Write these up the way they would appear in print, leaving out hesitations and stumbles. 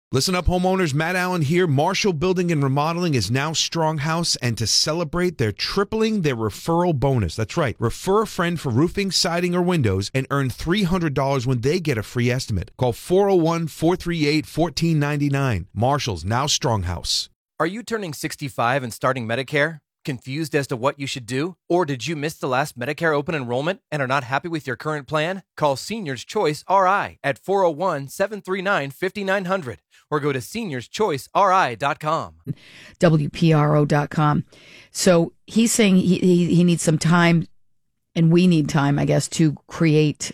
Listen up, homeowners. Matt Allen here. Marshall Building and Remodeling is now Stronghouse, and to celebrate, they're tripling their referral bonus. That's right. Refer a friend for roofing, siding, or windows and earn $300 when they get a free estimate. Call 401-438-1499. Marshall's now Stronghouse. Are you turning 65 and starting Medicare? Confused as to what you should do? Or did you miss the last Medicare open enrollment and are not happy with your current plan? Call Seniors Choice RI at 401-739-5900 or go to seniorschoiceri.com. WPRO.com. So he's saying he needs some time, and we need time, I guess, to create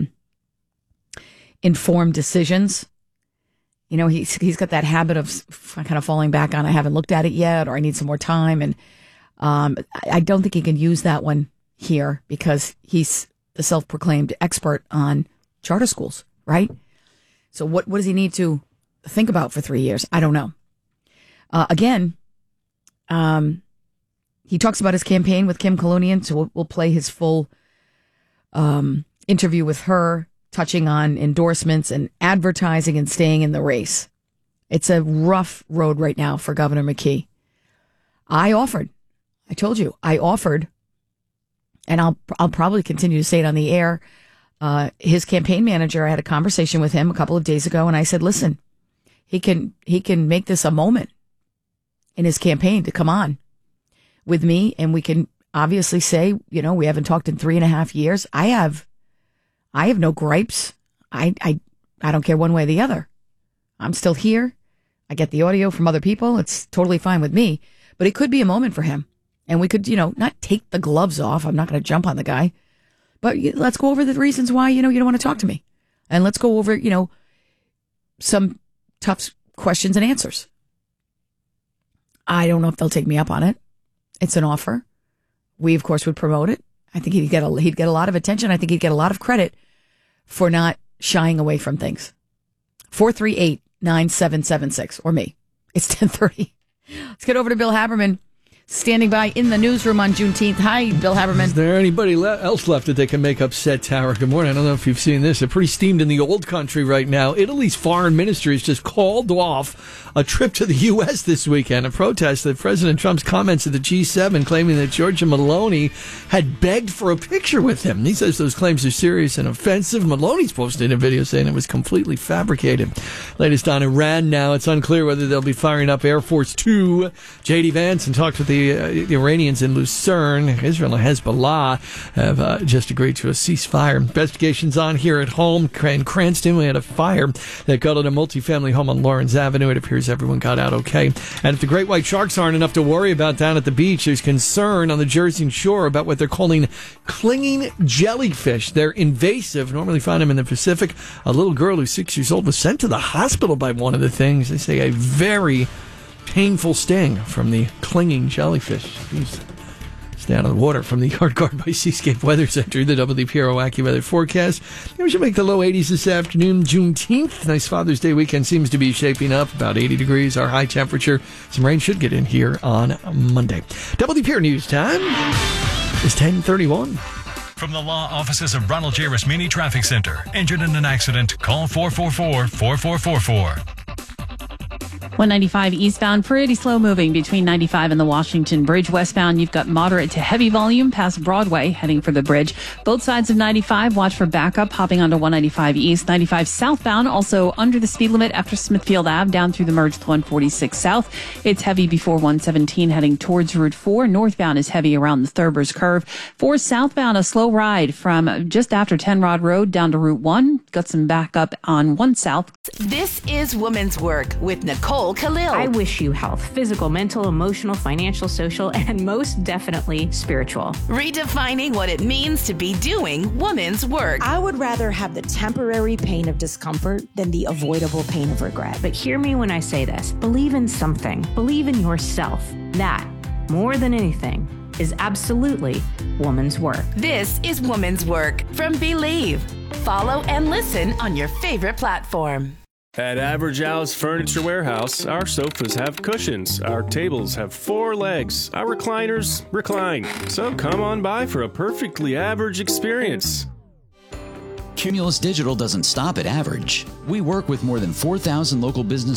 informed decisions. You know, he's got that habit of kind of falling back on, I haven't looked at it yet, or I need some more time. And I don't think he can use that one here because he's the self-proclaimed expert on charter schools, right? So what does he need to think about for 3 years? I don't know. Again, he talks about his campaign with Kim Kalunian, so we'll play his full interview with her, touching on endorsements and advertising and staying in the race. It's a rough road right now for Governor McKee. I told you, and I'll probably continue to say it on the air. His campaign manager, I had a conversation with him a couple of days ago, and I said, listen, he can make this a moment in his campaign to come on with me, and we can obviously say, you know, we haven't talked in 3.5 years. I have no gripes. I don't care one way or the other. I'm still here. I get the audio from other people. It's totally fine with me, but it could be a moment for him. And we could, you know, not take the gloves off. I'm not going to jump on the guy, but let's go over the reasons why, you know, you don't want to talk to me. And let's go over, you know, some tough questions and answers. I don't know if they'll take me up on it. It's an offer. We, of course, would promote it. I think he'd get a lot of attention. I think he'd get a lot of credit for not shying away from things. 438-9776, or me. It's 10:30. Let's get over to Bill Haberman, standing by in the newsroom on Juneteenth. Hi, Bill Haberman. Is there anybody else left that they can make upset, Tower? Good morning. I don't know if you've seen this. They're pretty steamed in the old country right now. Italy's foreign ministry has just called off a trip to the U.S. this weekend, a protest that President Trump's comments at the G7 claiming that Giorgia Meloni had begged for a picture with him. He says those claims are serious and offensive. Meloni's posted a video saying it was completely fabricated. Latest on Iran now. It's unclear whether they'll be firing up Air Force 2. J.D. Vance and talked with the Iranians in Lucerne. Israel and Hezbollah have just agreed to a ceasefire. Investigations on here at home. In Cranston, we had a fire that gutted a multifamily home on Lawrence Avenue. It appears everyone got out okay. And if the great white sharks aren't enough to worry about down at the beach, there's concern on the Jersey Shore about what they're calling clinging jellyfish. They're invasive. Normally find them in the Pacific. A little girl who's 6 years old was sent to the hospital by one of the things. They say a very painful sting from the clinging jellyfish. Stay out of the water. From the Yard Guard by Seascape Weather Center, the WPRO AccuWeather forecast. We should make the low 80s this afternoon. Juneteenth, nice Father's Day weekend seems to be shaping up. About 80 degrees, our high temperature. Some rain should get in here on Monday. WPRO News Time is 10:31. From the law offices of Ronald J. Rasmini Traffic Center. Injured in an accident? Call 444-4444. 195 eastbound, pretty slow moving between 95 and the Washington Bridge. Westbound, you've got moderate to heavy volume past Broadway heading for the bridge. Both sides of 95, watch for backup hopping onto 195 east. 95 southbound, also under the speed limit after Smithfield Ave down through the merge to 146 south. It's heavy before 117 heading towards Route 4. Northbound is heavy around the Thurber's Curve. 4 southbound, a slow ride from just after 10 Rod Road down to Route 1. Got some backup on 1 south. This is Women's Work with Nicole Khalil. I wish you health, physical, mental, emotional, financial, social, and most definitely spiritual. Redefining what it means to be doing women's work. I would rather have the temporary pain of discomfort than the avoidable pain of regret. But hear me when I say this. Believe in something. Believe in yourself. That, more than anything, is absolutely woman's work. This is Woman's Work from Believe. Follow and listen on your favorite platform. At Average Al's Furniture Warehouse, our sofas have cushions, our tables have 4 legs, our recliners recline. So come on by for a perfectly average experience. Cumulus Digital doesn't stop at average. We work with more than 4,000 local businesses